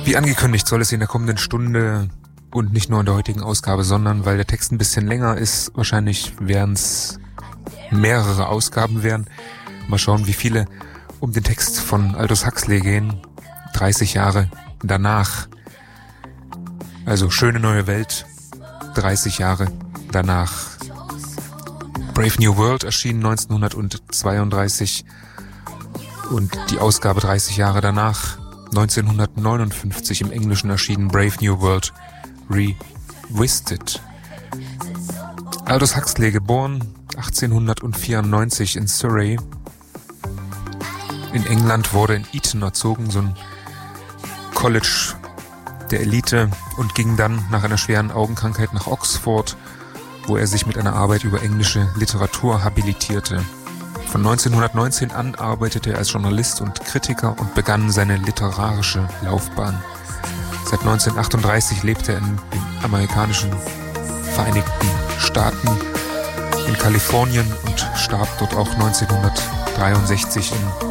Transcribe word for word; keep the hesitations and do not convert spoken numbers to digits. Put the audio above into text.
Wie angekündigt soll es in der kommenden Stunde und nicht nur in der heutigen Ausgabe, sondern weil der Text ein bisschen länger ist, wahrscheinlich werden es mehrere Ausgaben werden. Mal schauen, wie viele um den Text von Aldous Huxley gehen. dreißig Jahre danach. Also Schöne neue Welt, dreißig Jahre danach. Brave New World erschien neunzehnhundertzweiunddreißig und die Ausgabe dreißig Jahre danach, neunzehnhundertneunundfünfzig im Englischen erschienen Brave New World Revisited. Aldous Huxley, geboren achtzehnhundertvierundneunzig in Surrey in England, wurde in Eton erzogen, so ein College der Elite, und ging dann nach einer schweren Augenkrankheit nach Oxford, wo er sich mit einer Arbeit über englische Literatur habilitierte. Von neunzehnhundertneunzehn an arbeitete er als Journalist und Kritiker und begann seine literarische Laufbahn. Seit neunzehnhundertachtunddreißig lebte er in den amerikanischen Vereinigten Staaten, in Kalifornien, und starb dort auch neunzehnhundertdreiundsechzig in